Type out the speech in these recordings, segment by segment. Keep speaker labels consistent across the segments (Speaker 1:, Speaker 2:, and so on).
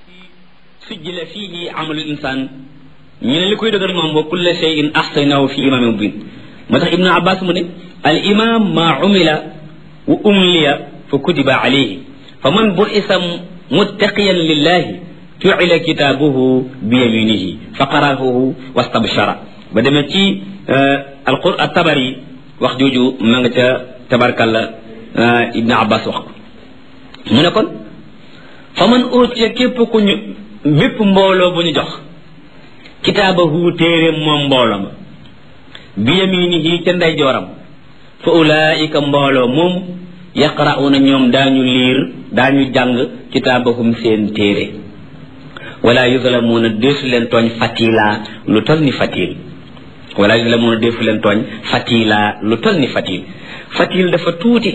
Speaker 1: sujjila fihi amalu insan ñu ne li koy dëggal moom wa kulla shay'in ahsaynahu fi imamin mubin moo tax ibnu abbas mu ne al imam ma umila wa umliya fa kutiba alayhi fa man bu'isa muttaqiyan lillahi ju'ila kitabuhu bi yaminihi fa qara'ahu wastabshara ba demee ci alqur'an at-tabari wax jooju ma nga ca tabarkalla ibnu abbas wax mu ne kon fa man utiya képp ku ñu bépp mbooloo bu ñu jox kitaabahu téeréem moom mbooloo ma bi yaminihi ca ndeyjooram fa ulaika mbooloo moom yaqra'una ñoom daañu liir daañu jàng kitaabahum seen téere wala yuzlamuuna deesu leen tooñ fatila lu tol ni fatil wala yuzlamuuna deesu leen tooñ fatila lu tol ni fatil fatil dafa tuuti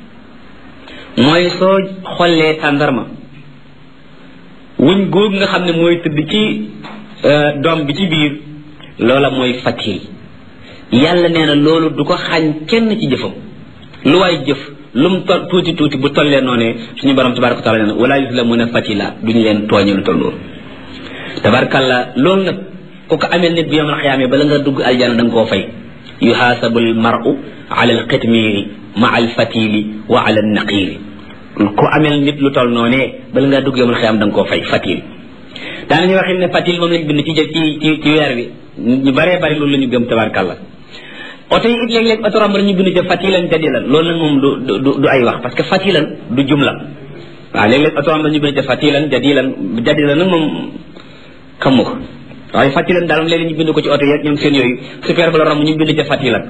Speaker 1: mooy soo xollee tàndarma wuñ góog nga xam ne mooy tëdd ci doom bi ci biir loola mooy fatil yàlla nee na loolu du ko xañ kenn ci jëfam lu waay jëf lu mu tuuti tuuti bu tollee noonee suñu borom tabaraka wa taala nee na wala yuzlamuna fatila duñu leen tooñe lu toll loolu tabarakalla loolu nag ku ko amee nit bi yawmal xiyaama bala nga dugg aljana da nga koo fay yuhaasabul mar'u ala al qitmiiri ma al fatili wa ala al naqiiri ku amel nit lu toll noonee bala ngaa dugg yawmal xiyaama da nga koo fay fatil daanañu waxin ne fatil moom lañ bind ci weer wi ñu baree bari loolu la ñu gëm tabarakalla oto yi it léeg-léeg oto romb ñu bind ca fatilan jadilan loolu nag moom du ay wax parce que fatilan du jumla waaw léeg-léeg oto romb ñu bind ca fatilan jadilan nag moom xamu ko waaye fatilan daal léeg-léeg ñu bind ko ci oto yi ñoom seen yooyu super ba la romb ñu bind ca fatilan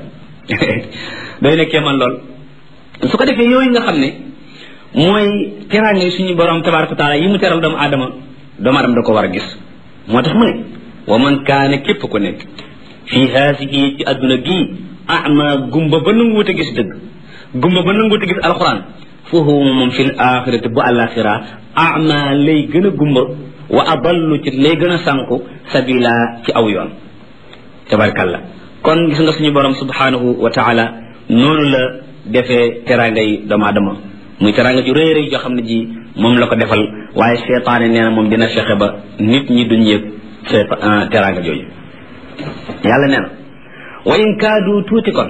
Speaker 1: day nekkee man lool su ko defee yooyu nga xam ne mooy teraange suñu borom tabaraka taala yi mu teral doomu aadama da ko war a gis moo tax mu ne wa man kaane képp ku nekk fii haasihi ci adduna gii ama gumba ba nanguwut a gis dëgg gumba ba nanguwut a gis alquran foofu moom fil axirati bu alaxira ama lay gën a gumba wa adallu ci lay gën a sànku sabila ci aw yoon tabarkalla kon gis nga suñu borom subhanahu wa taala noonu la defee teraangay doomu aadama muy teraanga ju rëy rëy joo xam ne ji moom la ko defal waaye seetaane nee na moom dina fexe ba nit ñi duñ yëg teraanga jooju yàlla nee na wa in kaadu tuuti kon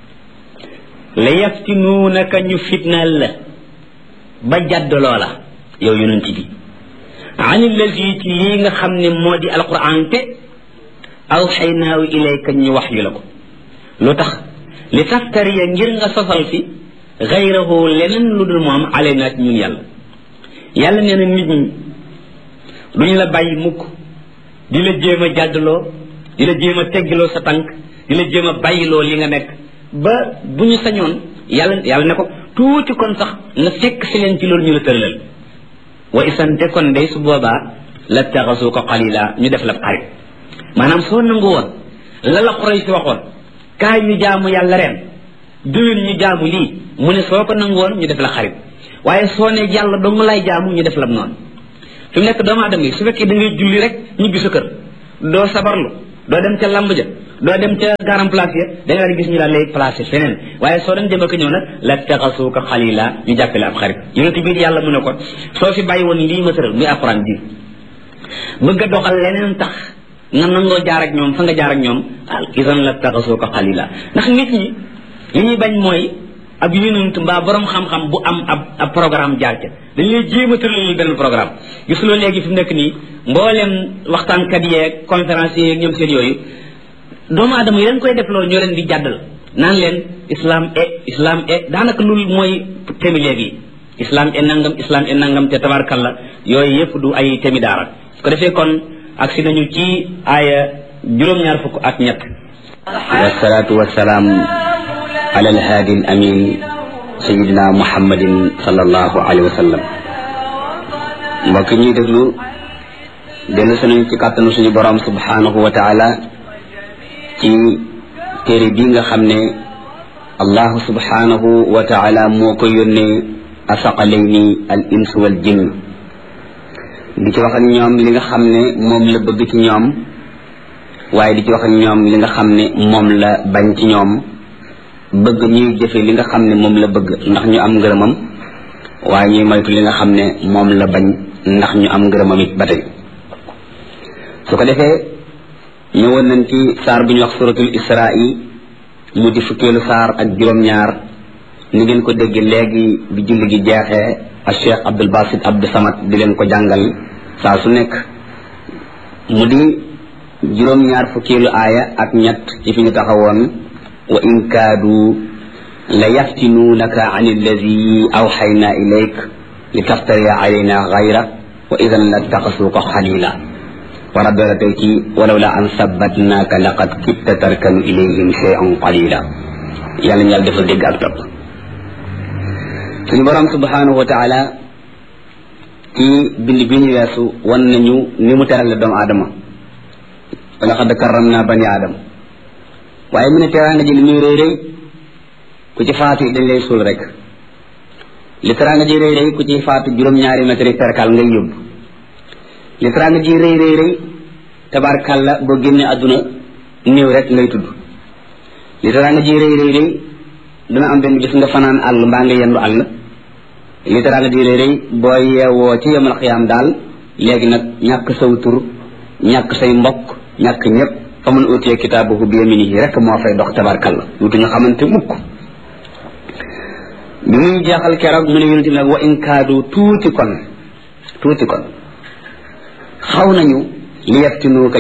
Speaker 1: la yaftinuunaka ñu fitnaal la ba jàdd loola yow yonent bi ani lazi ci lii nga xam ne moo di alquran te awxaynaahu ilayka ñu wax yu la ko lu tax li taftariya ngir nga sosal fi gayrahu leneen lu dul moom alayna ci ñun yàlla nee na nit ñi duñ la bàyyi mukk di la jéem a jàddloo di la jéem a teggiloo sa tànk di la jéem a bàyyiloo li nga nekk ba bu ñu sañoon yàlla ne ko tuuti kon sax nga fekk si leen ci loolu ñu la tëralal wa isante kon day su boobaa la taxasu ko xalila ñu def la xarit maanaam soo nangu woon la la Quraysh waxoon kaay ñu jaamu yàlla ren déwén ñu jaamu lii mu ne soo ko nangu woon ñu def la xarit waaye soo ne yàlla dong lay jaamu ñu def la noonu fi mu nekk doomu aadama yi su fekkee da ngay julli rek ñibbi sa kër doo sabarlu doo dem ca lamb ja doo dem ca garam place ya da nga gis ñu daal lay placé feneen waaye soo dem jëm ak ñëw nag la taxasuuka xalila ñu jàppale ab xarit yonent bi yàlla mu ne ko soo fi bàyyi woon lii ma tëral muy alquran bi bëgg a doxal leneen tax nga nangoo jaar ak ñoom fa nga jaar ak ñoom isan la taxasuuka xalila ndax nit ñi li ñuy bañ mooy ab yonent mbaa borom xam-xam bu am ab programme jaar ca dañ lay jéem a tëralal benn programme gisuloo léegi fi mu nekk nii mboolem waxtaankat yeeg conférence yeeg ñoom seen yooyu doomu aadama yi leen koy def loolu ñoo leen di jàddal naan leen islam daanaka loolu mooy temi léegi islam e nangam te tabarkalla yooyu yëpp du ay temi daara su ko defee kon agsi nañu ci aaya juróom-ñaar fukk ak ñett wasalaatu wasalaam ala alhaadi al amin sayidina muhammadin sallallahu alayhi wa sallam mbokk ñuy déglu dellu sunañ ci kàttanu suñu borom subhanahu wa taala ci téere bi nga xam ne allahu subhanahu wa taala moo ko yónnee asaqalayni al ins wal jinn di ci wax ak ñoom li nga xam ne moom la bëgg ci ñoom waaye di ci wax ak ñoom li nga xam ne moom la bañ ci ñoom bëgg ñuy jëfe li nga xam ne moom la bëgg ndax ñu am ngërëmam
Speaker 2: waaye ñuy moytu li nga xam ne moom la bañ ndax ñu am ngërëmam it ba tey su ko defee ñëwoon nañ ci saar bu ñu wax suratul Israa mu di fukkeelu saar ak juróom-ñaar ni ngeen ko dégg léegi bi julli gi jeexee ak Cheikh Abdul Basit Abdou Samad di leen ko jàngal saa su nekk mu di juróom-ñaar fukkeelu aaya ak ñett ci fi ñu taxawoon wa in kaadu la yaftinuunaka an alladi awxayna ilayk li taftari alayna gayra wa idan la taxasuuka xalila wa rabbela tey ci walaw la an sabbatnaaka laqad kitta tarkanu ilayhim shay'an qalila yàlla ñu yàlla defal dégg ak topp suñu borom subhanahu wa taala ci bind bi ñu weesu wan nañu ni mu terale doomu aadama wa laqad karramna bani aadama waaye mu ne teraanga ji li muy rëy rëy ku ci faatu dañ lay suul rek li teraanga ji rëy rëy ku ci faatu juróom-ñaari mètre perkal ngay yóbbu li teraanga ji rëy rëy rëy tabarkàlla boo génnee àdduna néew rek ngay tudd li teraanga ji rëy rëy rëy dana am benn bis nga fanaan àll mbaa nga yendu àll li teraanga ji rëy rëy boo yeewoo ci yemal xiyaam daal léegi nag ñàkk saw tur ñàkk say mbokk ñàkk ñëpp fa mun utee kitaabuhu bi yaminihi rek moo fay dox tabarkàlla dutuñu xamante mukk bi muy jeexal keroog mu ne yonente bi nag wa in kaadu tuuti kon xaw nañu li yaftinuuka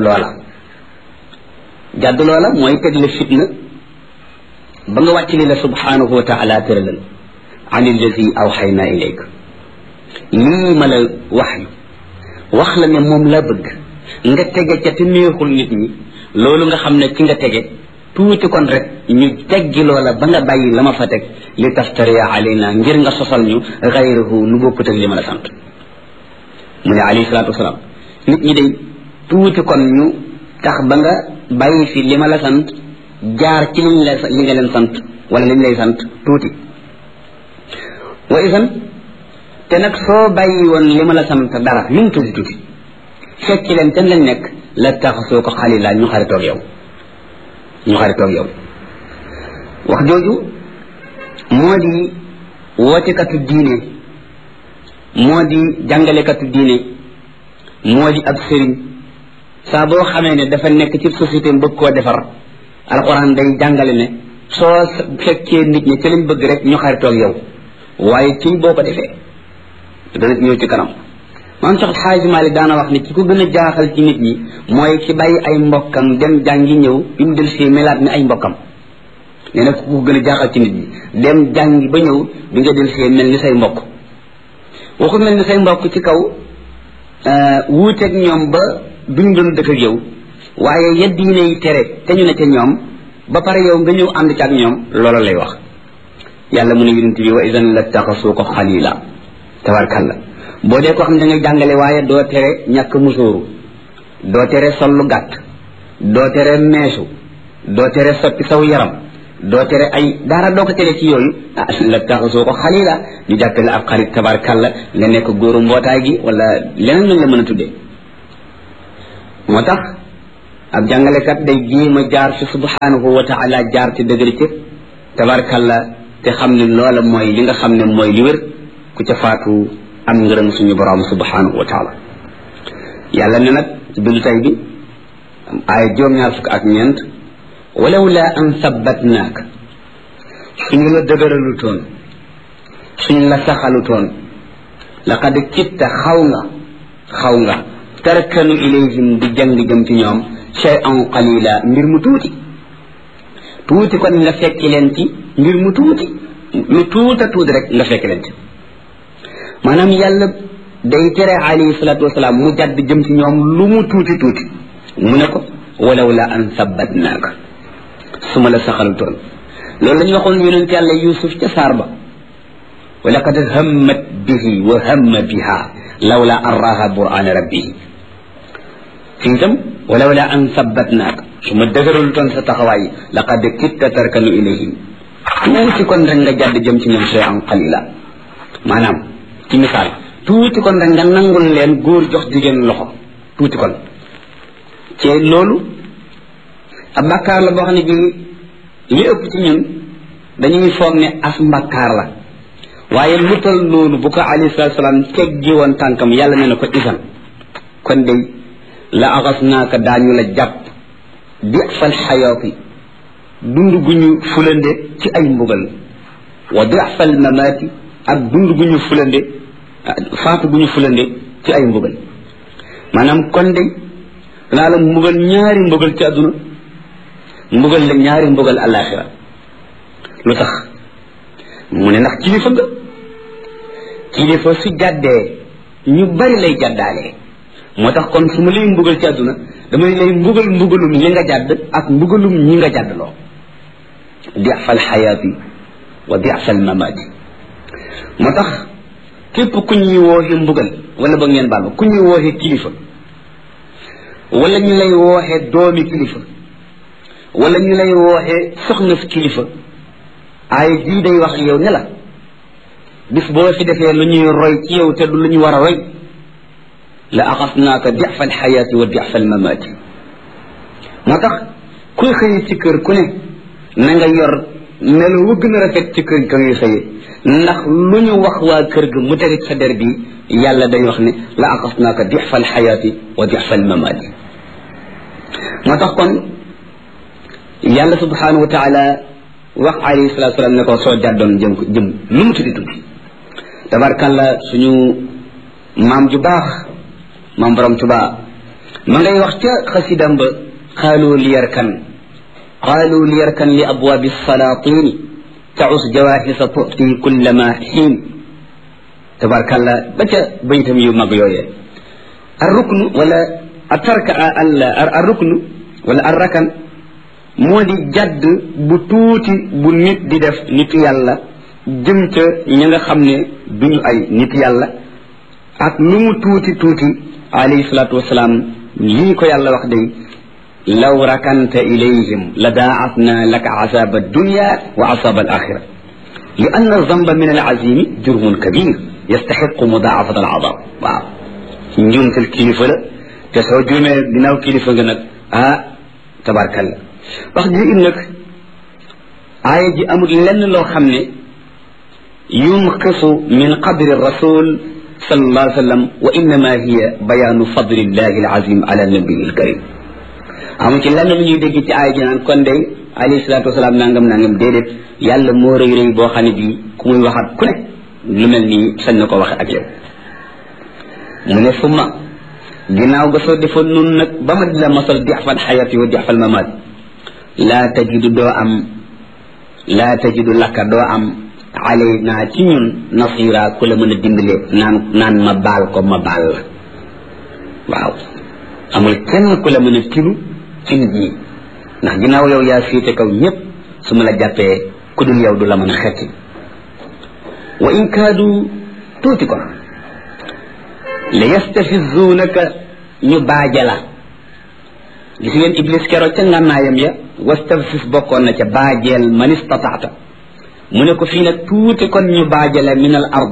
Speaker 2: jadd loola mooy teg la fitna ba nga wàcc li la subhanahu wa taala tëralal an allazi awxayna ilayk lii ma la wax la ne moom la bëgg nga tege ca te neexul nit ñi loolu nga xam ne ci nga tege tuuti kon rek ñu teggi loola ba nga bàyyi la ma fa teg li taftariya alayna ngir nga sosal ñu xayrahu lu bokkut ak li ma la sant mu ne alayhi salaatu wasalaam nit ñi day tuuti kon ñu tax ba nga bàyyi fi li ma la sant jaar ci li nga leen sant wala liñ lay sant tuuti wa isan te nag soo bàyyi woon li ma la sant dara lu mu tuuti fekk leen ten lañ nekk la taxasoo ko xalila ñu xaritoog yow wax jooju moo di wootekatu diine moo di jàngalekatu diine moo di ab sëriñ saa boo xamee ne dafa nekk ci société bëgg koo defar alxuraan day jàngale ne soo fekkee nit ñi ci lañ bëgg rek ñu xaritoog yow waaye ci boo ko defee dana ñëw ci kanam maam Cheikh Xaaji Maalik daana wax ne ki ko gën a jaaxal ci nit ñi mooy ki bàyyi ay mbokkam dem jàngi ñëw bi mu del si melaat ni ay mbokkam nee na ku ko gën a jaaxal ci nit ñi dem jàngi ba ñëw bi nga del si mel ni say mbokk waxu mel ni say mbokk ci kaw wuuteeg ñoom ba duñ doon dëkk ak yow waaye yedd yi nay tere te ñu ne ca ñoom ba pare yow nga ñëw ànd ca ak ñoom loola lay wax yàlla mu ne yonent bi wa idan la taxasuu ko xalila tabarkalla boo dee ko xam ne da ngay jàngale waaye doo tere ñàkk musóoru doo tere sol lu gàtt doo tere meesu doo tere soppi saw yaram doo tere ay dara doo ko tere ci yooyu la taxasoo ko xalila ñu jàppale ab xarit tabarkalla nga nekk góoru mbootaay gi wala leneen lañ la mën a tuddee moo tax ab jàngalekat day jéem a jaar fi subhanahu wa taala jaar ci dëgër ci tabarkalla te xam ne loola mooy li nga xam ne mooy li wér ku ca faatu am ngërëm suñu borom subhanahu wa taala yàlla ne nag ci bindu tay bi ay juróom-ñaar fukk ak ñeent walaw la an sabbatnaak suñu la dëgëralu toon suñu la saxalu toon laqad kitta xaw nga tarkanu ilayhim di jàng jëm ci ñoom shay'an qalila mbir mu tuuti kon nga fekki leen ci mbir mu tuuti lu tuuti rek nga fekki leen ci maanaam yàlla day tere alayhi salaatu wasalaam mu jàdd jëm ci ñoom lu mu tuuti mu ne ko walaw la an sabbatnaaka su ma la saxalutoon loolu la ñu waxoon yonent yàlla Yuusuf ca saar ba wa laqad hammat bihi wa hamma biha lawla an raha burhaana rabbihi fii itam walaw la an sabbatnaaka su ma dëgëralutoon sa taxawaay laqad kitta tarkanu ilayhim tuuti kon rek nga jàdd jëm ci ñoom shay'an qalila maanaam ci misaal tuuti kon rek nga nangul leen góor jox jigéen loxo tuuti kon ci loolu ab mbàkkaar la boo xam ne bii li ëpp ci ñun dañuy foog ne as mbàkkaar la waaye lu tol noonu bu ko alayhi salaatu salaam teggi woon tànkam yàlla ne na ko isan kon day la axasnaaka daañu la jàpp difal xayaati dund gu ñu fulande ci ay mbugal wa difal mamaati ak dund gu ñu fulande faatu gu ñu fulande ci ay mbugal maanaam kon day danaa la mbugal ñaari mbugal ci àdduna mbugal la ñaari mbugal alaxira lu tax mu ne ndax kilifa su jàddee ñu bari lay jàddaalee moo tax kon su ma lay mbugal ci àdduna damay lay mbugalum li nga jàdd ak mbugalum ñi nga jàddloo difal xayaati wa difal mamaati moo tax képp ku ñuy wooxe mbugal wala ba ngeen baal ma ku ñuy wooxe kilifa wala ñu lay wooxe doomi kilifa wala ñu lay wooxe soxna fi kilifa ay jii day wax yow ne la bis boo fi defee lu ñuy roy ci yow te du lu ñu war a roy la axasnaaka difa alxayaati wa difa almamaati moo tax kuy xëy ci kër ku ne na nga yor melo wu gën a rafet ci kër ka ngay xëye ndax lu ñu wax waa kër ga mu tege sa der bi yàlla day wax ne la axasnaaka difa alxayaati wa difa almamaati moo tax kon yàlla subhanahu wa taala wax alayhi salatu salaam ne ko soo jàddoon jëm lu mu tuddi tuddi tabarkalla suñu maam ju baax maam borom Tuubaa ma ngay wax ca xasidam ba qaalu liyarkan li abwaabi salaatini taus jawaahisa tu'ti kullama xiin tabarkalla ba ca baytam yu mag yooyee arruknu wala arruknu wala arrakan moo di jadd bu tuuti bu nit di def nitu yàlla jëm ca ña nga xam ne duñu ay nit yàlla ak lu mu tuuti tuuti alayhi salaatu wasalaam lii ko yàlla wax day law rakanta ilayhim la daa'atna laka azaaba dunya wa azaaba al axira li anna zamba min al azimi jurmun kabir yastaxiqu mudaafat al azab waaw njuumtal kilifa la te soo juumee ginnaaw kilifa nga nag tabarkalla wax ji it nag aaya ji amul lenn loo xam ne yunqisu min qadri rasul sallallahu alayhi wa sallam wa innama hiya bayaanu fadlillahi alazim ala nabii alkarim amu ci lenn lu ñuy dégg ci aaya ji naan kon day alayhi salatu wasalaam nangam déedéet yàlla moo rëy rëy boo xam ne bii ku muy waxaat ku ne lu mel nii sañ na ko waxe ak yow mu ne summa ginnaaw ga soo defoon nun nag ba ma di la masal dixfal xayati wa dixfal mamaat laa tajidu lakka doo am alayna ci ñun nasira ku la mën a dimbale naan ma baal ko ma baal la waaw amul kenn ku la mën a tinu ci nit ñi ndax ginnaaw yow yaa féete kaw ñëpp su ma la jàppee ku dul yow du la mën a xetti wa in kaadu tuuti ko li yastafizuunaka ñu baaja la gis ngeen iblis keroog ca ngànnaayam ya wastafsis bokkoon na ca baajeel man istataata mu ne ko fii nag tuuti kon ñu baajale min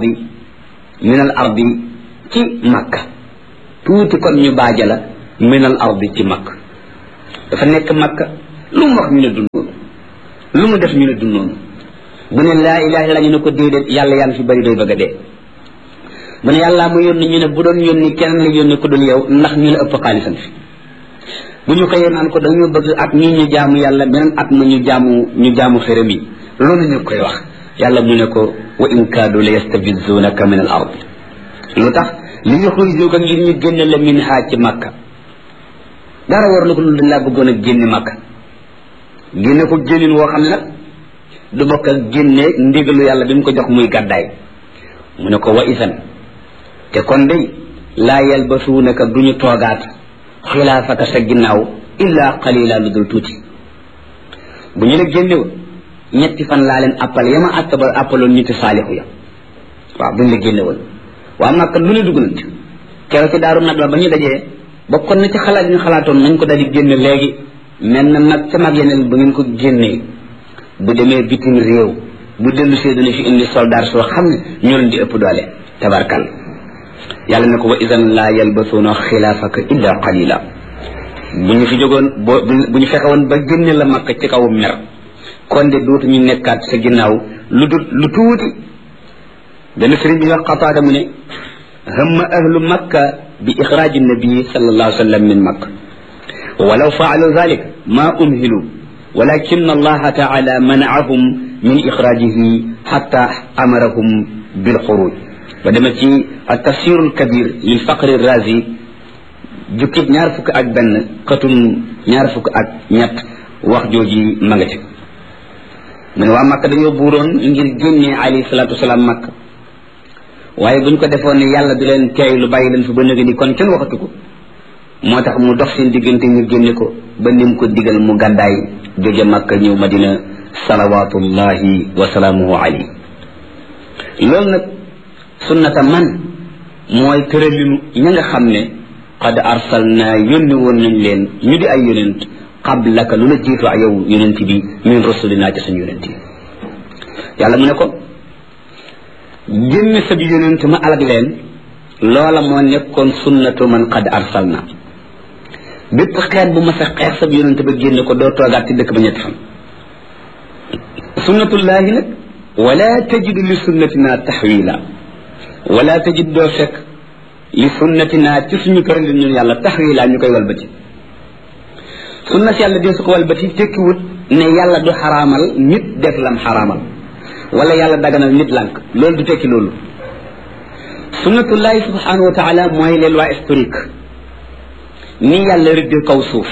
Speaker 2: al ardi ci makka tuuti kon ñu baajala min al ardi ci makka dafa nekk makka lu mu wax ñu ne du noonu lu mu def ñu ne du noonu bu ne laa ilaha illa ñu ne ko déedéet yàlla yaa ngi fi bëri doy bëgg a dee bu ne yàllaa mu yónni ñu ne bu doon yónni keneen la yónni ko dul yow ndax ñu la ëpp xaalisam fi bu ñu xëyee naan ko dañoo bëgg at ñi ñu jaamu yàlla beneen at na ñu jaamu xërëm yi loolu ñu koy wax yàlla mu ne ko wa in kaadu la yastabizunaka min al ard lu tax li yuxrijuka ngir ñu génne la min haa ci makka dara war la ko lu dañ laa bëggoon a génne makka génne ko génnin woo xam ne nag du bokk ak génne ndigalu yàlla bi mu ko jox muy gàddaay mu ne ko wa isan te kon day laa yalbasuunaka duñu toogaat xilaafaka sa ginnaaw illa qalila lu dul tuuti bu ñu la génnewoon ñetti fan laa leen appal yama appaloon ñitti saalixu ya waaw bu ñu la génnewoon waa Makka lu ne dugg nañ ci keroog ci daaru nag la ba ñu dajee bokkoon na ci xalaat ñu xalaatoon nañ ko daal di génne léegi mel na nag ca mag yeneen bu ngeen ko génnee bu demee bitim réew bu dellu see dana fi indi soldat soo xam ne ñoo leen di ëpp doole tabarkal yàlla ne ko wa idan laa yalbasuuna xilaafaka illa qalila bu ñu fi jógoon bu ñu fexe woon ba génne la Makka ci kaw mer kon de dootuñu nekkaat sa ginnaaw lu tuuti benn sëriñ bi wax Qataada mu ne hamma ahlu makka bi ixraaji nabii sallallahu alayhi wa sallam min makka walaw faalu dalik ma umhilu walakin allaha taala manaahum min ixraajihi xatta amarahum bilxuruj ba dema ci at-tafsir al-kabir lil faqri razi jukkib 21 xatum 23 wax jooji ma nga ci mu ne waa makka dañoo buuroon ngir génne alayhi salatu wasalaam makka waaye buñ ko defoon ne yàlla du leen teey lu bàyyi leen fi ba nëga ni kon kenn waxatu ko moo tax mu dox seen diggante ñu génne ko ba nim ko digal mu gàddaay jóge makka ñëw madina salawatullahi wa salaamuhu alayhi loolu nag sunnata man mooy tëralinu ña nga xam ne qad arsalna yónni woon nañ leen ñu di ay yonent qablaka lu la jiitu ak yow yonent bi min rusulina ci suñu yonent yi yàlla mu ne ko génn sa bi yonent ma alag leen loola moo nekkoon sunnatu man qad arsalna bépp xeet bu ma sa xeex sa bi yonent ba génne ko doo toogaat ci dëkk ba ñetti fan sunnatullahi nag wala tajidu li sunnatina taxwila wala tajid doo fekk li sunnatina ci suñu tëralin ñun yàlla taxwila ñu koy walbati sunna si yàlla dee su ko walbati tekkiwut ne yàlla du xaraamal nit def lam xaraamal wala yàlla daganal nit lànk loolu du tekki loolu sunnatullahi subhanahu wa taala mooy les lois historiques ni yàlla rëdd kaw suuf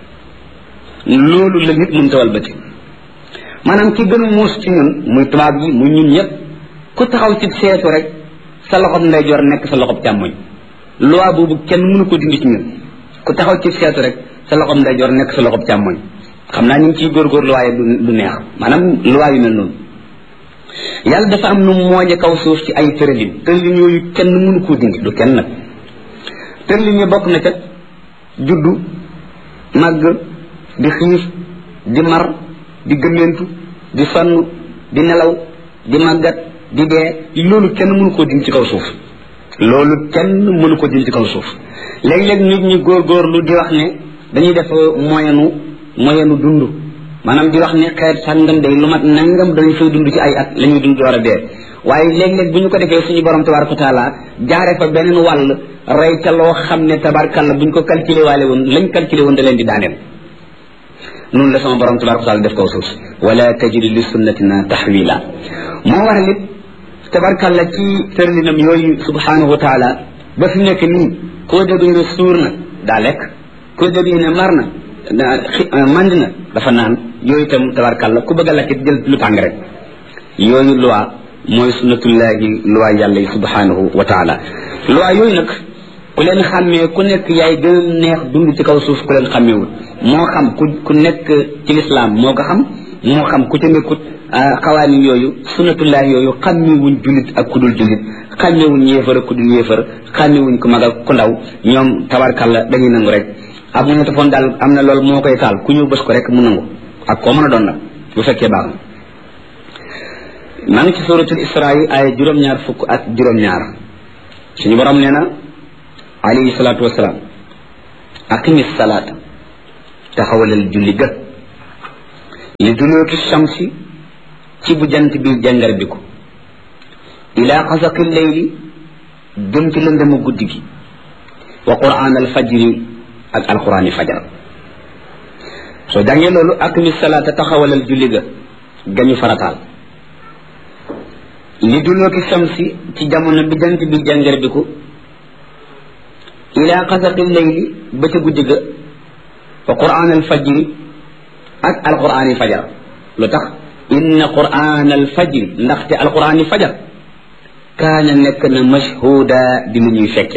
Speaker 2: loolu la nit mën ta walbati maanaam ki gën a muus ci ñun muy tubaab yi muy ñun ñëpp ku taxaw ci seetu rek sa loxob ndeyjoor nekk sa loxob càmmoñ loi boobu kenn mënu ko dindi ci ñun ku taxaw ci seetu rek sa loxob ndeyjoor nekk sa loxob càmmoñ xam naa ñu ngi ciy góorgóorlu waaye du neex maanaam loi yu mel noonu yàlla dafa am nu mooñe kaw suuf ci ay tëralin yooyu kenn mënu koo dindi du kenn nag tëralin yi bokk na ca juddu màgg di xiif di mar di gëmmentu di sonn di nelaw di màggat di dee loolu kenn mënu koo dindi ci kaw suuf loolu kenn mënu ko dindi ci kaw suuf léeg-léeg nit ñi góorgóorlu di wax ne dañuy def moyenu dund maanaam di wax ne xeet sàngam day lu mat nangam dañu fay dund ci ay at la ñuy dund door a dee waaye léeg-léeg bu ñu ko defee suñu borom tabaraka taala jaare fa beneen wàll rey ca loo xam ne tabarkalla bu ñu ko calculé waale woon lañ calculé woon da leen di daaneel noonu la sama borom tabaraka taala def kaw suuf wala tajidu li sunnatina tahwila moo waral it tabarkalla ci tërlinam yooyu subhanahu wa taala ba fi nekk nii koo dégg ne suur na daa lekk koo dégg ne mar na mand na dafa naan yooyu itam tabarkalla ku bëgg a lakkit jël lu tàng rek yooyu loi mooy sunnatullahi loi yàlla yi subhanahu wa taala loi yooyu nag ku leen xàmmee ku nekk yaay gën a neex dund ci kaw suuf ku leen xàmmeewul moo xam ku nekk ci lislaam moo ko xam moo xam ku ca nekkut xawaani yooyu sunnatullahi yooyu xàmmewuñ jullit ak ku dul jullit xàmmewuñ yéefar ak ku dul yéefar xàmmewuñ ku mag ak ku ndaw ñoom tabarkalla dañuy nangu rek ak mu ne tafoon daal am na loolu moo koy taal ku ñëw bës ko rek mu nangu ak koo mën a doon nag bu fekkee baax na maa ngi ci suratul isra yi ay juróom-ñaar fukk ak juróom-ñaar suñu borom nee na alayhi salaatu wasalaam aqimi salaata taxawalal julli ga li duluki shamsi ci bu jant bi jàngar bi ko ila xasaqi leyli jëm ci lëndëmu guddi gi wa quraan al fajri ak alquraani fajar soo jàngee loolu aqimi salaata taxawalal julli ga gañu farataal li duluki shamsi ci jamono bi jant bi jàngar bi ko ila xasaqi leyli ba ca guddi ga wa quraan al fajri ak alquraani fajar lu tax inna quraan al fajri ndaxte alquraani fajar kaana nekk na mashhuda di lu ñuy fekke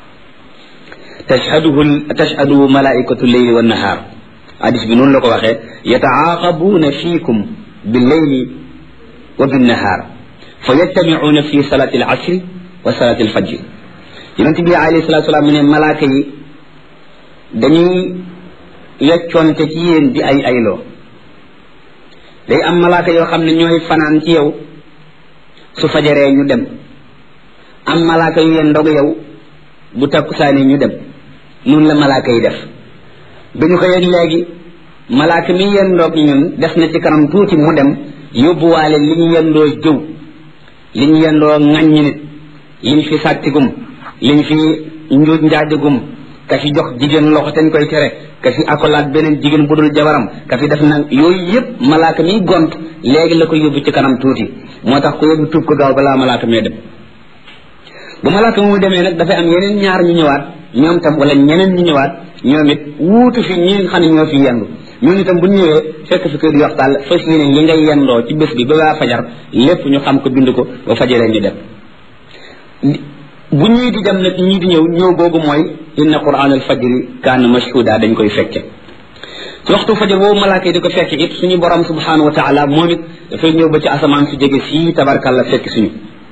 Speaker 2: tashhaduhu malaikatu leyli wa nahaar hadis bi noonu la ko waxee yataaqabuuna fiikum billeyli wa binnahaar fa yajtamicuuna fi salati al asri wa salati al fajri yonent bi alayhi salatu salaam mu ne malaaka yi dañuy yeccoonte ci yéen di ay ayloo day am malaaka yoo xam ne ñooy fanaan ci yow su fajaree ñu dem am malaaka yu yeen ndog yow bu takkusaani ñu dem noonu la malaaka yi def bi ñu xëyee léegi malaaka mi yeen ndog ñun des na ci kanam tuuti mu dem yóbbuwaale li ñu yendoo jëw liñ yendoo ŋàññi nit liñ fi sàttigum liñ fi njuuj njaajagum ka fi jox jigéen loxo ten koy tere ka fi akolaat beneen jigéen bu dul jabaram ka fi def nag yooyu yëpp malaaka miy gont léegi la ko yóbbu ci kanam tuuti moo tax ko yóbbu tuub ko gaaw balaa malaaka mee dem bu malaaka mu demee nag dafay am yeneen ñaar ñu ñëwaat ñoom tam wala ñeneen ñu ñëwaat ñoom it wuutu fi ñi nga xam ne ñoo fi yendu ñun itam bu ñu ñëwee fekk fi kër di waxtaan fas yéene li ngay yendoo ci bés bi ba waa fajar lépp ñu xam ko bind ko ba fajaree ñu dem bu ñuy di dem nag ñii di ñëw googu mooy inna quran al fajri kaana mashhuda dañ koy fekke ci waxtu fajar boobu malaaka yi di ko fekke it suñu borom subhanahu wa taala moom it dafay ñëw ba ci asamaan su jege sii tabarkalla fekk suñu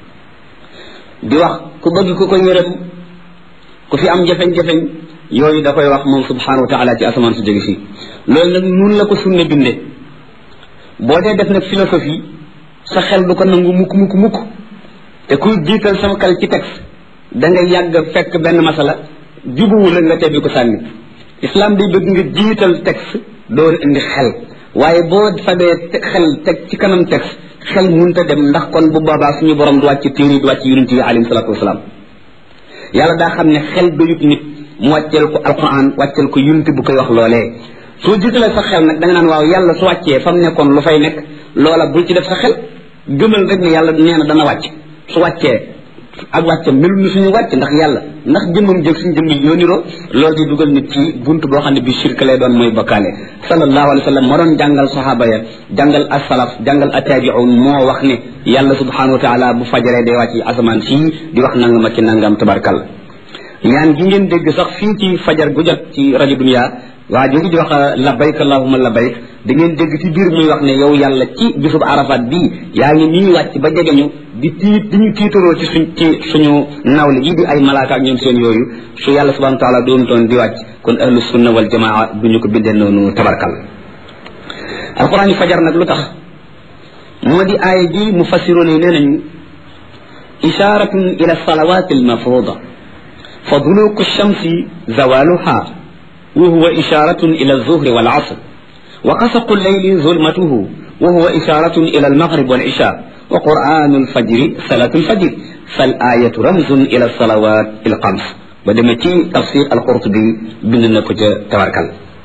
Speaker 2: di wax ku bëgg ku ko yërëm ku fi am jafeñ-jafeñ yooyu da koy wax moom subhanahu wa taala ci asamaan su jege sii loolu nag nun la ko sunna binde boo dee def nag philosophie sa xel du ko nangu mukk te kuy jiital sama xel ci texte da nga yàgg fekk benn masala jubuwu la nga tebbi ko sànni islam day bëgg nga jiital texte door indi xel waaye boo fabee xel teg ci kanam texte xel munta dem ndax kon bu boobaa suñu borom du wàcc téere du wàcc yonent yi alayhi salaatu wasalaam yàlla daa xam ne xel doyut nit mu wàcceel ko alquran wàcceel ko yonent bu koy wax loolee soo jiitalee sa xel nag da nga naan waaw yàlla su wàccee fa mu nekkoon lu fay nekk loola bul ci def sa xel gëmal rek ne yàlla nee na dana wàcc su wàccee ak wàccam melul ni suñu wàcc ndax yàlla ndax jëmmam jëg suñu jëmm yi ñoo niroo loolu di dugal nit ci bunt boo xam ne bi shirk lay doon mooy bokkaale sallallahu alayhi wa sallam moo doon jàngal sahaaba ya jàngal as-salaf jàngal attaabi'un moo wax ne yàlla subhanahu wa taala bu fajaree day wàcc asamaan sii di wax nangam ak ci nangam tabarkal ñaan gi ngeen dégg sax fii ci fajar gu jot ci rajo dunya waa jooju di wax labbayk allahumma labbayk da ngeen dégg ci biir muy wax ne yow yàlla ci bisub arafat bii yaa ngi nii wàcc ba jegeñu di ñu tiitaroo ci suñu nawle yi di ay malaaka ak ñoom seen yooyu su yàlla subhanahu wa taala doon toon di wàcc kon ahlu sunna wal jamaa duñu ko bindee noonu tabarkal alquran yi fajar nag lu tax moo di aaya ji mufassiroon yi nee nañu isharatun ila salawati al mafruda fa duluku shamsi zawaluha وهو إشارة إلى الظهر والعصر وقسق الليل ظلمته وهو إشارة إلى المغرب والعشاء وقرآن الفجر صلاة الفجر فالآية رمز إلى الصلوات الخمس بدمتي تفسير القرطبي بننا كجا تبارك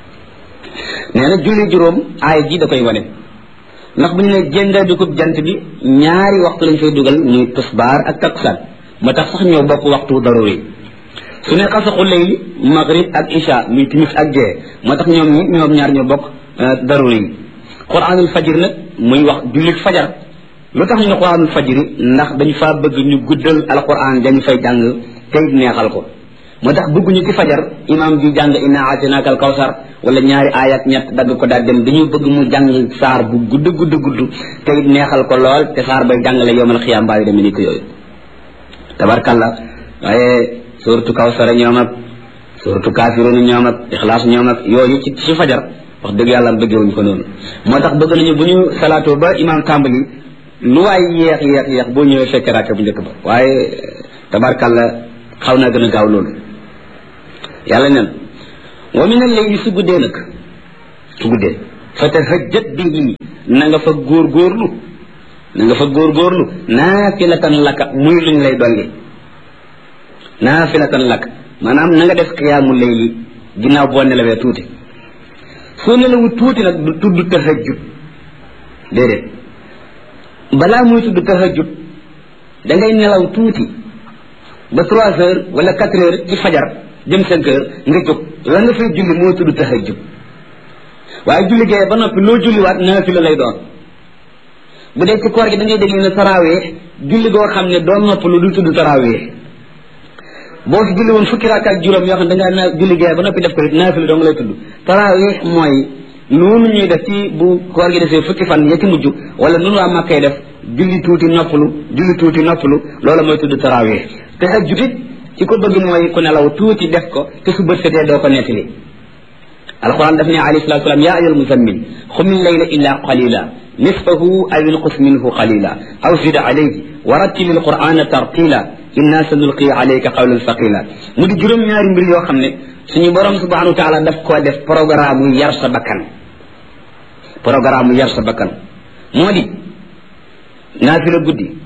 Speaker 2: نانا جولي جروم آية جي دا koy wone ndax buñ ne jënda dugub jant bi ñaari waxtu lañ fay dugal muy tisbar ak takkusaan ma tax sax ñoo bokk waxtu daruri su ne xasaxu layli maghrib ak isha muy timis ak gee moo tax ñoom ñaar ñoo bokk daruri yi quranul fajr nag muy wax jullit fajar lu tax ñu ne quranul fajr ndax dañu faa bëgg ñu guddal alquran dañu fay jàng tey neexal ko moo tax bëgguñu ci fajar imam bi jàng inna aatinaka al kawsar wala ñaari ayat ñett dagg ko daal dem dañuy bëgg mu jàng saar bu gudd tey neexal ko lool te saar bay jàngale yowmal xiyaam baa yu demee ni ko yooyu tabarkalla waaye suratu kawsara ñoom ak suratu kafirun ñoom ak ixlaas ñoom ak yooyu ci fajar wax dëgg yàlla bëggewuñ ko noonu moo tax bëgg nañu bu ñu salaatoo ba imam tàmbali lu waay yeex boo ñëwee fekk raaka bu njëkk ba waaye tabarkalla xaw naa gën a gaaw loolu yàlla nen wa min al-layli su guddee nag su guddee fa tahajjat bihi na nga fa góorgóorlu naafilatan laka muy luñ lay dolli naafilatan lak maanaam na nga def qiyaamul layli ginnaaw boo nelawee tuuti soo nelawu tuuti nag du tudd tahajjud déedéet balaa muy tudd tahajjud da ngay nelaw tuuti ba 3 heures wala 4 heures ci fajar jëm 5 heures nga jóg la nga fay julli moo tudd tahajjud waaye julli gee ba noppi loo julliwaat naafila lay doon bu dee ci koor gi da ngay dégg ne tarawih julli goo xam ne doo noppalu du tudd tarawih boo fi julli woon fukki rakka ak juróom yoo xam ne da ngaa julli gee ba noppi def ko it naafila dong lay tudd tarawih mooy noonu ñuy def ci bu koor gi defee fukki fan ya ci mujj wala noonu waa Màkkay def julli tuuti noppalu loola mooy tudd tarawih tahajjud it ci ko bëgg mooy ku nelaw tuuti def ko te su bët setee doo ko nettali alquran daf ne alayhi salatu wasalam ya ayyuhal muzammil qumil layla illa qalila nisfahu aw inqus minhu qalila aw zid alayhi wa rattilil qur'ana tartila inna sanulqi alayka qawlan thaqila mu di juróom ñaari mbir yoo xam ne suñu borom subhanahu wa taala daf koo def programme yar sa bakkan moo di naafila guddi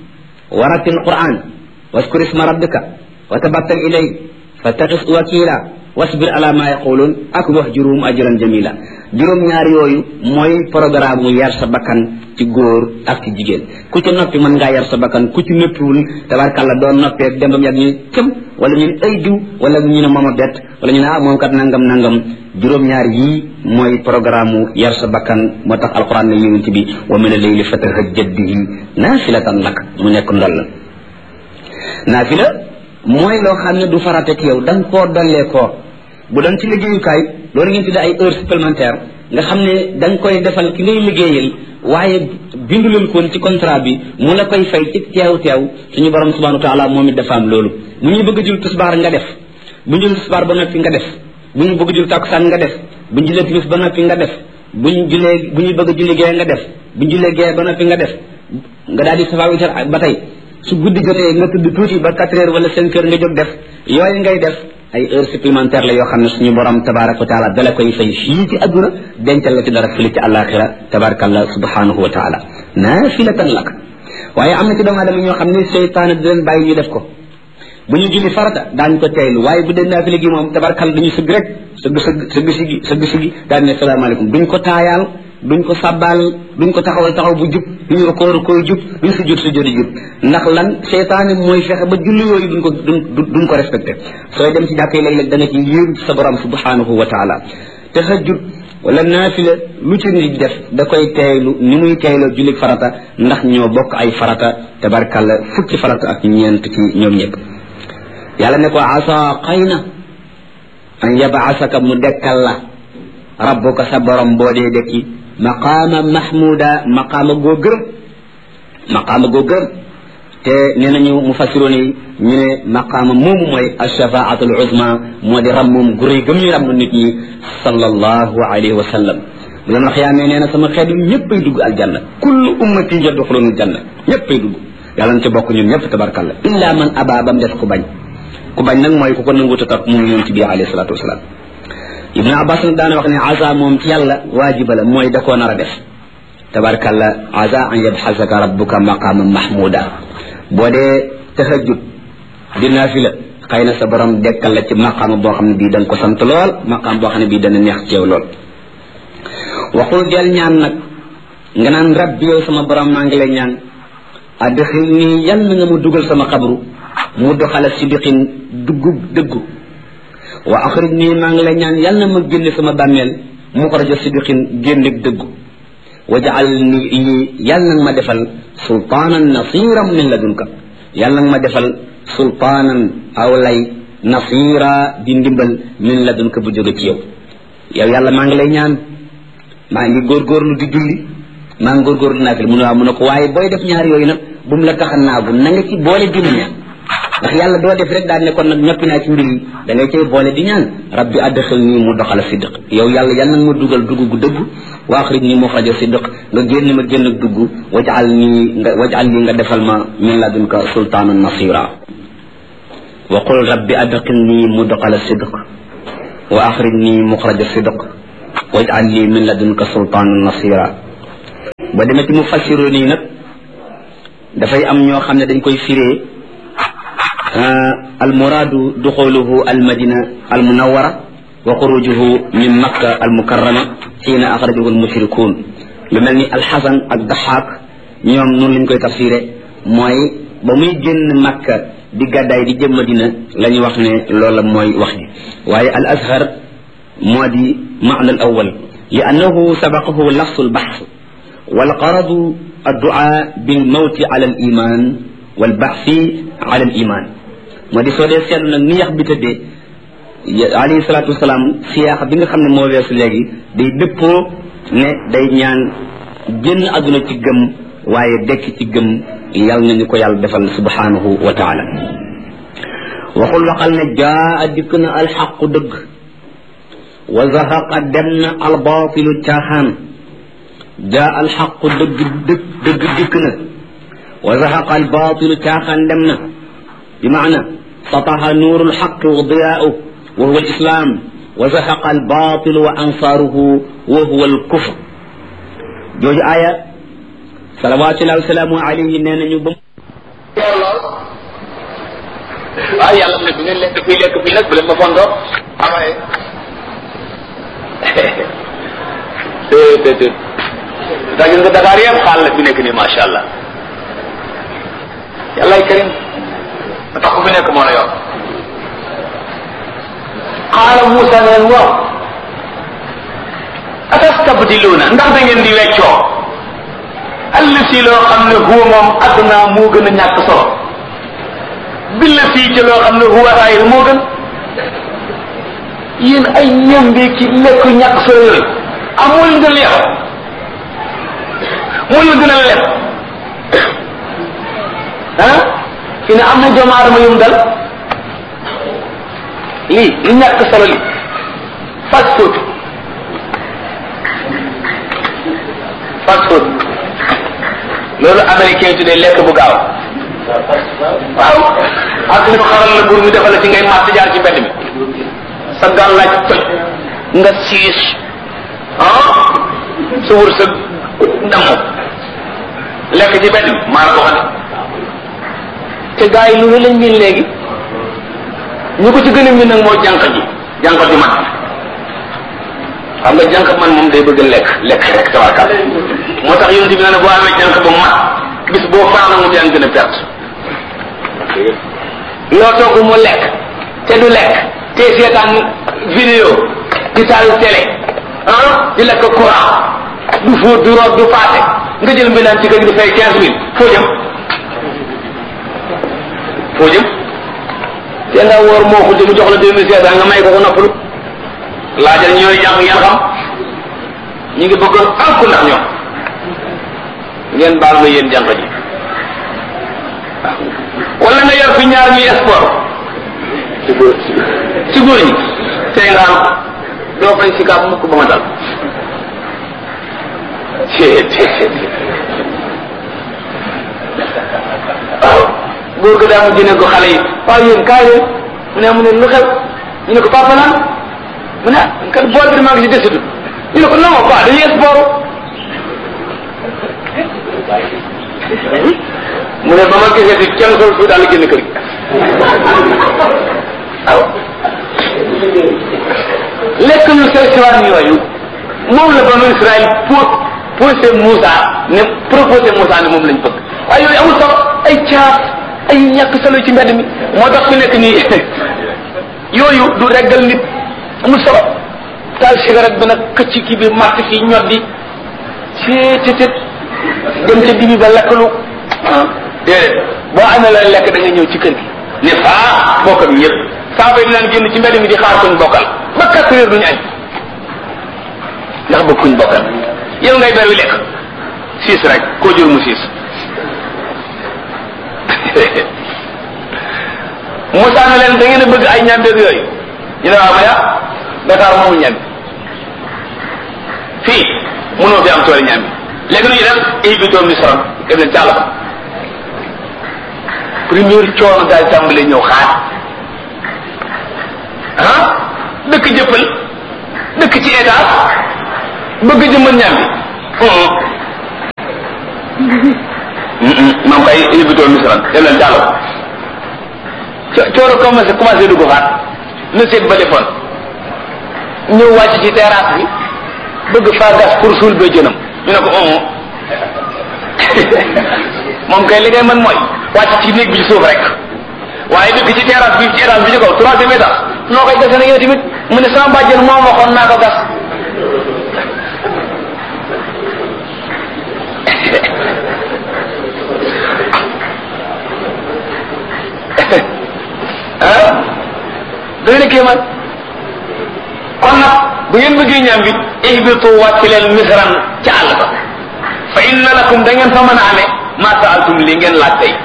Speaker 2: waratil quran waskur isma rabbika wa tabattal ilay fattaqis wakila wasbir ala ma yaqulun ak wahjuruhum ajran jamila juróom ñaar yooyu mooy programme mu yar sa bakkan ci góor ak ci jigéen ku ci noppi mën ngaa yar sa bakkan ku ci noppiwul tabarkàlla doon noppee dem bam yàgg ñu cëm wala ñu ne ay diw wala ñu ne mooma bett wala ñu ne moom kat nangam nangam juróom ñaar yii mooy programme mu yar sa bakkan moo tax alquran ne yonent bi wa min al-layli fatahajjad bihi naafilatan lak mu nekk ndol la naafila mooy loo xam ne du farate ci yow da nga koo dollee koo bu doon ci liggéeyukaay loolu ngeen tuddee ay heures supplémentaires nga xam ne da nga koy defal ki ngay liggéeyal waaye bindulul koon ci contrat bi mu la koy fay ci teew suñu borom subhanahu wa taala moom it dafa am loolu bu ñu bëgg a jul tisbaar nga def bu ñu jul tisbaar ba noppi nga def bu ñu bëgg a jul takkusaan nga def bu ñu julee timis ba noppi nga def bu ñu bëgg a julli gee nga def bu ñu julee gee ba noppi nga def nga daal di safa witar ba tey su guddi jotee nga tudd tuuti ba 4 heures wala 5 heures nga jóg def yooyu ngay def ay heures supplémentaires la yoo xam ne suñu borom tabaraka wa taala dala koy fay fii ci adduna dencal la ci dara fële ci àllaaxira tabarakallah subhanahu wa taala naafilatan lak waaye am na ci doomu aadama ñoo xam ne seytaane di leen bàyyi ñu def ko bu ñu julli farata daañu ko teylu waaye bu dee naafila gi moom tabarakal dañu sëgg rek sëgg sigi daan ne salaamaaleykum duñ ko taayaal duñ ko sàbbaal duñ ko taxaw bu jub duñ ko koy jub duñ sujjóot jub ndax lan seytaane mooy fexe ba julli yooyu duñ ko respecté sooy dem ci jàkkee léeg-léeg da nga ci yéem ci sa borom subhanahu wa taala tahajjud wala naafila lu ci nit def da koy teeylu ni muy teeyloo julli farata ndax ñoo bokk ay farata tabarkalla fukki farata ak ñeent ci ñoom ñëpp yàlla ne ko asa xëy na an yabaasaka mu dekkal la rabbuka sa borom boo dee dekki maqaama mahmuda maqaama goo gërëm te nee nañu mufassiroon yi ñu ne maqaama moomu mooy alshafaatu al uzma moo di rammum gu rëy gëm ñu ramm nit ñi sallallahu alayhi wa sallam bu dama xiyaamee nee na sama xeet yi ñëppay dugg aljanna kullu ummati yadxuluna aljanna ñëppay dugg yàlla na ci bokk ñun ñëpp tabarkalla illa man aba bam def ku bañ nag mooy ku ko nanguta topp mu yonent bi alayhi salatu wasalaam ibnu abbas nag daana wax ne asa moom ci yàlla waajiba la mooy da koo nar a def tabarkalla asa an yabxasaka rabbuka maqama mahmuda boo dee tahajjud di naafila xëy na sa borom dekkal la ci maqaama boo xam ne bii da nga ko sant lool maqaam boo xam ne bii dana neex ci yow lool waxul del ñaan nag nga naan rabbi yow sama borom maa ngi lay ñaan adxil nii yal na nga mu dugal sama xabru mu doxala sidiqin dëggu wa axrij nii maa ngi lay ñaan yal na ma génne sama bàmmeel mu xaraja sidiqin génne dëggu wajaal nii yal na ma defal sultaanan nasiran min ladunka yal na ma defal sultaanan aw lay nasira di ndimbal min ladunka bu jóge ci yow yàlla maa ngi lay ñaan maa ngi góorgóorlu di julli maa ngi góorgóorlu naafil mu ne waaw mu ne ko waaye booy def ñaar yooyu nag bu mu la tax a naagu na nga ci boole di ñaan ndax yàlla doo def rek daal ne kon nag ñoppi naa ci mbir yi da ngay cay boole di ñaan rabbi adxil nii mu doxala sidq yow yàlla yal nag ma dugal dugg gu dëgg wa axrij nii muxraja sidq nga génn ma génn ak dugg wajal nii nga defal ma min ladunka sultaanan nasira wa qul rabbi adxil nii mu doxala sidq wa axrij nii muxraja sidq wajal nii min ladunka sultaanan nasira ba demee ci mu fassiru nii nag dafay am ñoo xam ne dañ koy firee almuraadu duxuluhu almadina almunawara wa xurujuhu min makka almukarrama xiina axrajahu almushrikuun lu mel ni alxasan ak daxaak ñoom noonu lañ koy tafsiré mooy ba muy génn makka di gàddaay di jëm madina la ñu wax ne loola mooy wax ji waaye al azhar moo di maana al awal li annahu sabaqahu lafsu albaxs والغرض الدعاء بالموت على الإيمان والبعث على الإيمان مودي سودé sétlu nak ni yax bi tëddee alayhi salatu wassalam siyaax bi nga xam ne moo weesu léegi day dëppoo ne day ñaan génn àdduna ci gëm waaye dekk ci gëm yàlla nañu ko yàlla defal subhanahu wa taala waxul waxal ne jaa dikk na alxaqu dëgg wa zahaqa dem na albaatilu caaxaan jaa alxaqu dëgg dikk na wa zahaqa albaatilu caaxaan dem na bi maana sataha nuuru alxaqi wa diyaa'u wa huwa alislaam wa zahaqa albaatilu wa ansaaruhu wa huwa alkufr jooju aaya salawaatullahi wa salaamu alayhi nee nañu ba
Speaker 3: lool waaw yàlla ne bu ngeen lekk fii lekk fii nag bu leen ma fondoo amaye déedéet daa gis nga Dakar yëpp xaal la fi nekk nii macha allah yàllaay karim a tax ku fi nekk moo la yor xaala Moussa ne leen waaw atastabdiluuna ndax da ngeen di weccoo allati loo xam ne huwa moom adnaa moo gën a ñàkk solo billati ci loo xam ne huwa xayr moo gën yéen ay ñambi ki lekk ñàkk solo yooyu amul nga leex moo la gën a lekk ah fi ne am na doomu aadama yum dal lii lu ñàkk solo li fast food loolu américain tuddee lekk bu gaaw waaw ak ñu xaral la bur mi defal la ci ngay màtt jaar ci mbedd mi sa gan laaj toj nga siis sa wër sa damu lekk ci mbedd mi maa la ko xam te gars yi lu ne lañ miin léegi ñu ko ci gën a miin nag moo jànq ji man xam nga jànq man moom day bëgg lekk rek tabarkal moo tax yonent bi ne boo amee jànq ba mat bis boo faana mu yaa ngi gën a perte loo togg mu lekk te du lekk te seetaan vidéo di taal télé di lekk courant du fóot du root du paase nga jël mbindaan ci kër gi di fay 15 000 foo jëm te nga wóor moo ko mu jox la 2007 nga may ko ko noppalu laajal ñooy jàng ngeen xam ñu ngi bëgg alku ndax ñoom ngeen baal ma yéen jànq ji wala nga yor fi ñaar ñuy sport ci góor ñi tey nga am doo fay si kaab mukk ba ma dal waaw góor ga daa mu jëne ko xale yi waaw yéen kaay leen mu ne mu ne lu xew ñu ne ko papa naan mu ne kat bool bi damaa ngi si desitu ñu ne ko non quoi dañuy sport mu ne ba ma gisee ci kenn sol fu daal génn kër gi waaw lekk ñu sew siwaan yooyu moom la banu Israël posé Moussa ne proposé Moussa ne moom lañ bëgg waaye yooyu amul sax ay caaf ay ñàkk solo ci mbedd mi moo tax fi nekk nii yooyu du reggal nit amul solo taal cigarette bi nag këcc kii bi màtt fii ñoddi ceetetet dem ca dibi ba lekk lu déedéet boo amee la lekk da nga ñëw ci kër gi ne faa bokk ak ñëpp saa bay naan génn ci mbedd mi di xaar kuñ bokkal ba 4 heures duñu añ ndax ba kuñ bokkal yow ngay ber wi lekk siis rek koo jur mu siis Moussa ne leen da ngeen a bëgg ay ñambeeg yooyu ñu ne waaw ma ya Dakar moomu ñambi fii mënoo fi am tool ñambi léegi nu ñu def ibitoo misram dem leen càll ba première coono daal tàmbale ñëw xaar dëkk jëppal dëkk ci état bëgg jëmmal ñambi moom kay ibitoo misram dem leen càll ba cooro commencé dugg xaat na seet ba defoon ñëw wàcc ci terrasse bi bëgg faa gas pour suul ba jënam ñu ne ko moom kay li ngay mën mooy wàcc ci néeg bi ci suuf rek waaye dëkk ci terrasse bi ci étage bi ci kaw 3e étage noo koy gasee nag yow tamit mu ne sama bàjjen moo waxoon naa ko gas doy na kéemaan kon nag bu ngeen bëggee ñaam bi ihbitu wàcc leen misran ca àll ba fa inna lakum da ngeen fa mën a amee ma saaltum li ngeen laaj tey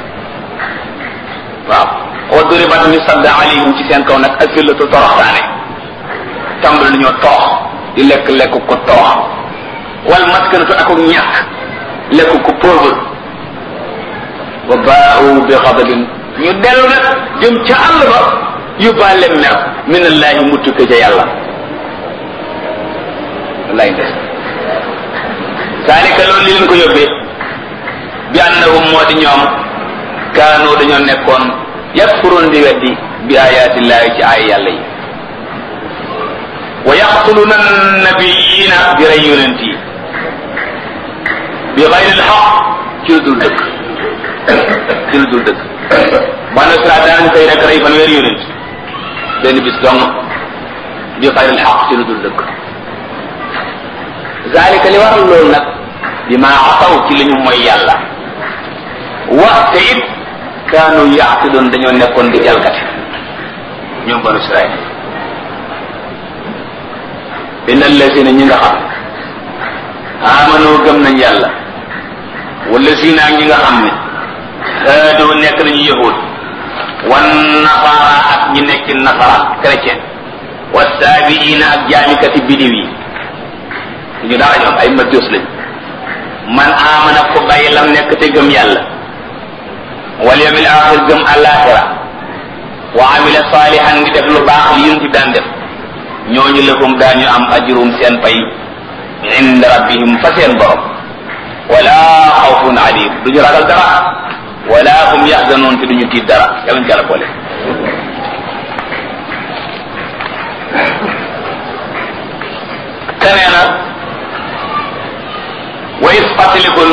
Speaker 3: waaw wa duribat ñu sadda alayhim ci seen kaw nag asillatu toroxtaane tàmbali nañoo toox di lekk ko toox wal maskanatu ak ñàkk lekk ko pauvre wa baa'u bi xadabin ñu dellu nag jëm ca àll ba yóbbaale mer min allahi mu tukke ca yàlla wallaay des zalika loolu li leen ko yóbbee bi annahum moo di ñoom kaanu dañoo nekkoon yakfuruun di weddi bi ayaatillahi ci ay yàlla yi wa yaqtuluna nabiyina di rey yonent yi bi xayril xaq ci lu dul dëgg ci lu dul dëgg banu Israel danañ koy rek rey fanweeri yonent benn bis dong bi xayril xaq ci lu dul dëgg zalika li waral loolu nag bi ma ataw ci li ñu mooy yàlla waxte it kaanu yaatidoon dañoo nekkoon di jalgati ñoom banu Israel inna allazina ñi nga xam amanu gëm nañ yàlla wala zina ñi nga xam ne haadu nekk nañu yahud wan nasara ak ñi nekk nasara chrétien wa saabiina ak jaamikati bidiw yi ñu dara ñoom ay majus lañ man amana ko bàyyi lam nekk te gëm yàlla wal yawmil axir gëm alaxira wa amila salihan ngi def lu baax li yun ci daan def ñooñu lahum daañu am ajrum seen pay inda rabbihim fa seen borom wala xawfun alim duñu ragal dara wala hum yaxzanoon te duñu tiit dara yàlla ñu jàlla boole kenee na wa is fàttalikul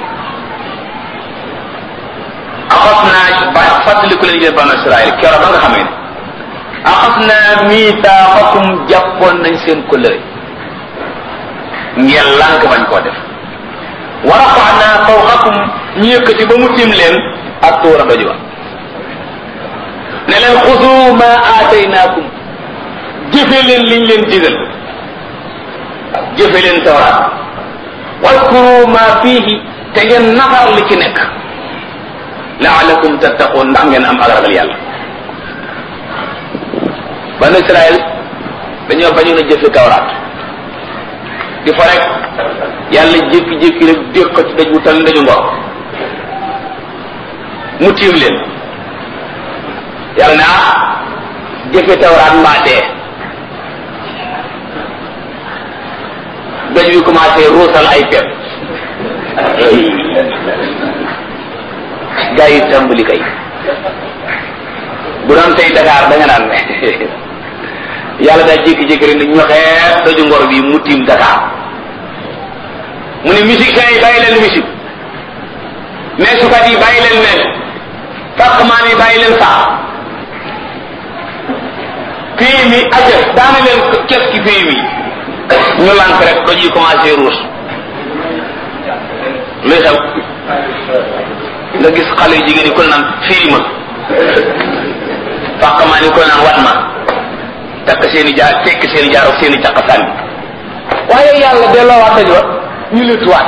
Speaker 3: axas naa ba fàttaliku leen yéen banu Israël keroog ba nga xamee ne axas naa miitaaxakum jàppoon nañ seen kóllëre ngeen lànk bañ koo def wa rafaanaa fawqakum ñu yëkkati ba mu tim leen ak tuura doj wa ne leen xusu ma aataynaakum jëfe leen liñ leen digal jëfe leen tawraat wadkuru ma fiihi te ngeen nafar li ci nekk laalakum tattaqun ndax ngeen am ak ragal yàlla banu Israël dañoo bañoon a jëfe tawraat di fa rek yàlla jékki-jékki rek déq ci daj wu tal ndaju ngor mu tiim leen yàlla ne ah jëfe tawraat mbaa dee daj wi commencé ruusal ay pepp gaa yi tàmbali kay bu doon tey Dakar da nga naan yàlla daa jékki-jékki rek ni ñu waxee daju ngor bi mu tiim Dakar mu ne musiciens yi bàyyi leen musique meesukat yi bàyyi leen mees fàqmaan yi bàyyi leen sax pays mi aja daana leen kes ci pays mi ñu lànk rek doj yi commencé ruus luy xew nga gis xale yu jigéen yi ko naan firi ma fàqmaan yi ko naan wat ma takk seen i jaar tekk seen i jaar ak seen i caq sànni waaye yàlla delloo waat daj wa ñu lëttuwaat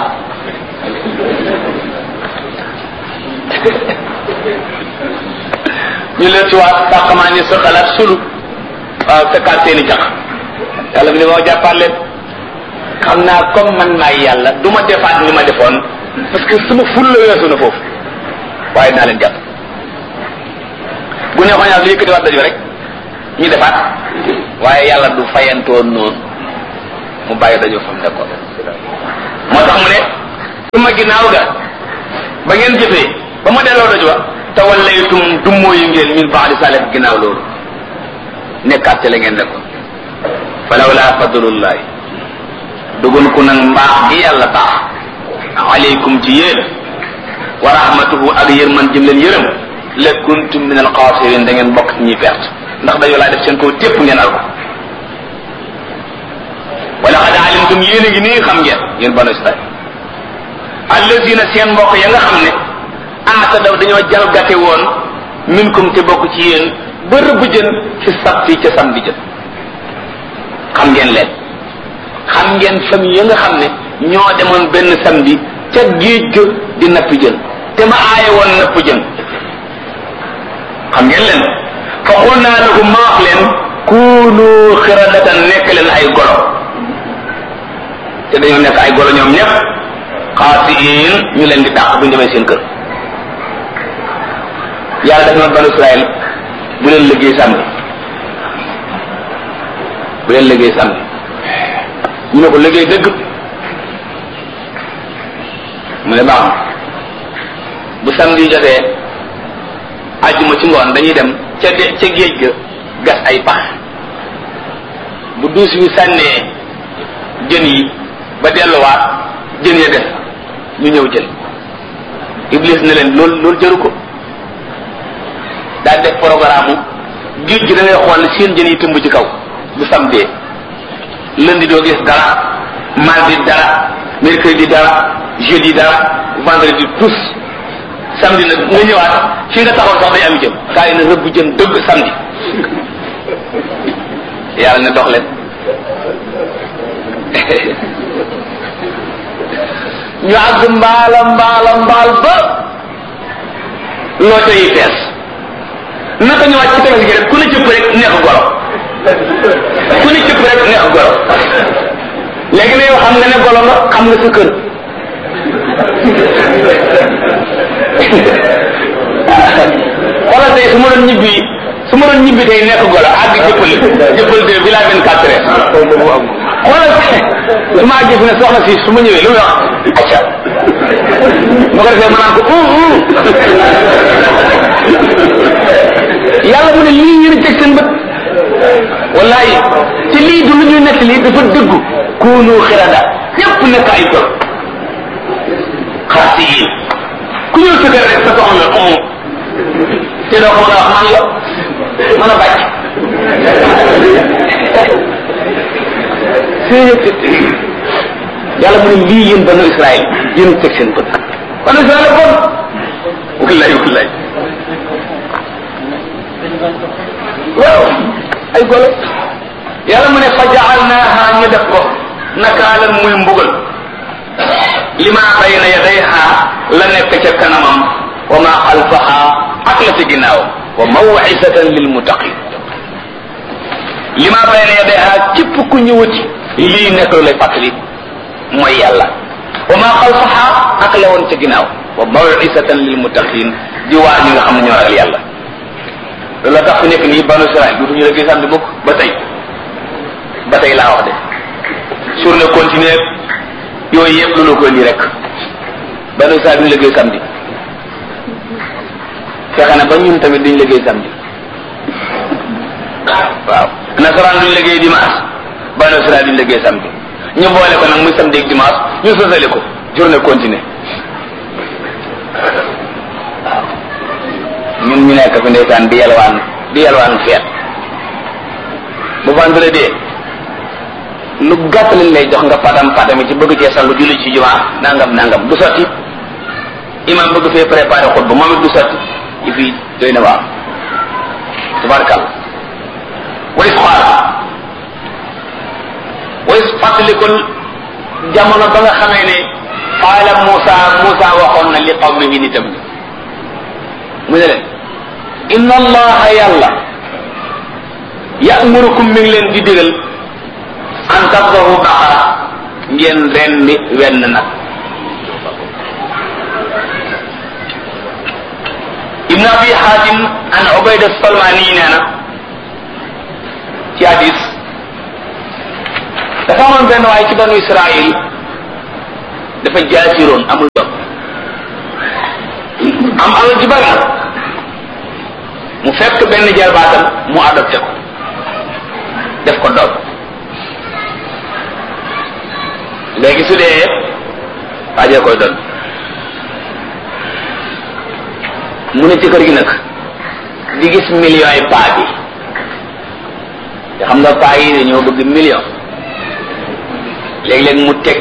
Speaker 3: ñu lëttuwaat fàqmaan yi sa xalaat sulu waaw takkaat seen i caq yàlla bi ne moo jàppaat leen xam naa comme man maay yàlla du ma defaat ni ma defoon parce que sama ful la weesu na foofu waaye naa leen jàpp bu neexoon yàlla yëkkati waat daj rek ñu defaat waaye yàlla du fayantoon noonu mu bàyyi dajoo fam nekkoon moo tax mu ne su ma ginnaaw ga ba ngeen jëfee ba ma delloo daj wa tawallaytum dummóoyu ngeen min baadi salih ginnaaw loolu nekkaat ca la ngeen nekkoon falawla fadlullahi dugun ku nag mbaax gi yàlla baax aleykum ci yéen wa rahmatuhu ak yërman jëm leen yërëm la kuntum min alxaasirin da ngeen bokk ci ñuy perte ndax dañoo laa def seen kaw tépp ngeen al ko wala xad alimtum yéen a ngi nii xam ngeen yéen banu Israil allazina seen mbokk ya nga xam ne aatadaw dañoo jalgate woon minkum te bokk ci yéen ba rëbb jën ci sabti ca samedi jën xam ngeen leen xam ngeen famille ya nga xam ne ñoo demoon benn samedi ca géej ga di nappi jën te ma aaye woon napp jën xam ngeen leen fa xul naa lahum ma wax leen kuunu xiradatan nekk leen ay golo te dañoo nekk ay golo ñoom ñëpp xaasiin ñu leen di dàq bu ñu demee seen kër yàlla def na banu Israël bu leen liggéey samedi bu leen liggéey samedi ñu ne ko liggéey dëgg mu ne baax bu samedi jotee àjjuma ci ngoon dañuy dem ca géej ga gas ay pax bu duus wi sànnee jën yi ba delluwaat jën ya des ñu ñëw jël Iblis ne leen loolu jëru ko daal def programme géej gi da ngay xool seen jën yi tëmb ci kaw bu samedi lundi doo gis dara mardi dara mercredi dara jeudi dara vendredi tous samedi nag nga ñëwaat fi nga taxaw sax day am jëm kaa yi na rëbb jën dëgg samedi yàlla ne dox leen ñu àgg mbaal ba loo yi fees naka ñu wàcc ci tefes gi rek ku ne cëpp rek neex goro ku ne cëpp rek neex goro léegi ne yow xam nga ne golo nga xam nga sa kër xoolal tey su ma doon ñibbi tey nekk golo àgg jëppal de villa 24 heures xoolal su ma àggee fi ne soxna si su ma ñëwee lu muy wax acca ma ko defee ma naan ko yàlla mu ne lii ngeen teg seen bët wallahi ci lii du lu ñuy nekk lii dafa dëggu kuunu xirada ñëpp nekk ay gor xaasi yi ku ñëw sa kër rek sa soxna te doo ko mën a wax man a bàcc yàlla mu ne lii yéen banu Israël yéen teg seen bët banu Israël bon wallahi waaw ay golo yàlla mu ne fa jaalnaaha ñu def ko nakaalan muy mbugal lima bayna yadayha la nekk ca kanamam wa ma xalfaha ak la ci ginnaaw wa maw'izatan lil muttaqin lima bayna yadayha képp ku ñëwati lii nekk lu lay fàttali mooy yàlla wa ma xalfaha ak la woon ca ginnaaw wa maw'izatan lil muttaqin di waar ñi nga xam ne ñoo ragal yàlla loolu la tax fi nekk nii banu Israël duutuñu la gis samedi mukk ba tey laa wax de journée continue yooyu yëpp lu la ko indi rek banu Israël duñu liggéey samedi fexe na ba ñun tamit duñu liggéey samedi waaw nasaraan duñu liggéey dimanche banu Israël duñu liggéey samedi ñu boole ko nag muy samedi ak dimanche ñu sosale ko journée continue waaw ñun ñu nekk fi ndeysaan di yalwaan feet bu vendredi lu gàtt lañ lay jox nga patami ci bëgg cee sallu julli ci jumaa nangam du sotti imam bëgg fee préparé xutba moom it du sotti yi fii doy na waaw tabarakal way fàttalikul jamono ba nga xamee ne qaala Muusa waxoon na li qawmihi nitam ni mu ne leen inna allaha yàlla ya'murukum mi ngi leen di digal an tadbahu baqara ngeen rendi wenn nag ibn abi hatim an ubayda salmani nee na ci hadis dafa amoon benn waaye ci banu israil dafa jaasiroon amul doom am alal ji bari mu fekk benn jarbaatam mu adopté ko def ko doom léegi su dee waajee koy doon mu ne ci kër gi nag di gis millions yi paa bi te xam nga paa yi dañoo bëgg million léeg-léeg mu teg